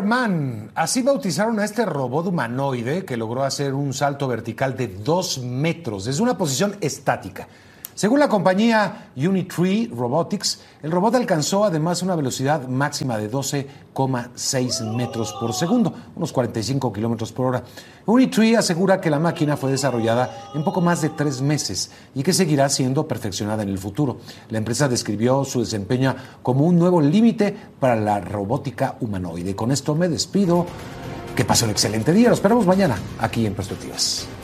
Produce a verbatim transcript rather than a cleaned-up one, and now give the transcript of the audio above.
Superman, así bautizaron a este robot humanoide que logró hacer un salto vertical de dos metros desde una posición estática. Según la compañía Unitree Robotics, el robot alcanzó además una velocidad máxima de doce coma seis metros por segundo, unos cuarenta y cinco kilómetros por hora. Unitree asegura que la máquina fue desarrollada en poco más de tres meses y que seguirá siendo perfeccionada en el futuro. La empresa describió su desempeño como un nuevo límite para la robótica humanoide. Con esto me despido. Que pase un excelente día. Lo esperamos mañana aquí en Perspectivas.